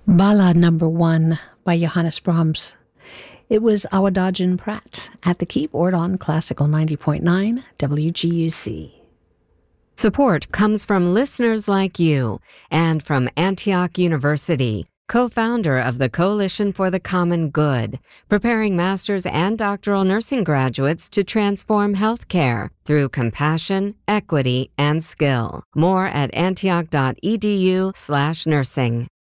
Ballad Number 1 by Johannes Brahms. It was Awadagin Pratt at the keyboard on Classical 90.9 WGUC. Support comes from listeners like you and from Antioch University, co-founder of the Coalition for the Common Good, preparing master's and doctoral nursing graduates to transform healthcare through compassion, equity, and skill. More at antioch.edu/nursing.